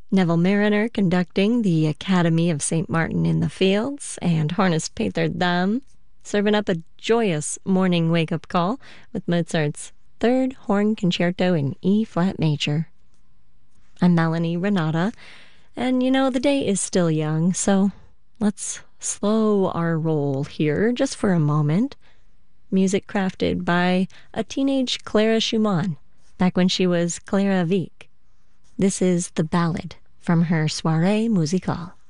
Neville Mariner conducting the Academy of St. Martin in the Fields, and Hornis Peter Dam serving up a joyous morning wake-up call with Mozart's Third Horn Concerto in E-flat major. I'm Melanie Renata, and the day is still young, so let's slow our roll here just for a moment. Music crafted by a teenage Clara Schumann, back when she was Clara Wieck. This is The Ballad from her Soirée Musicale.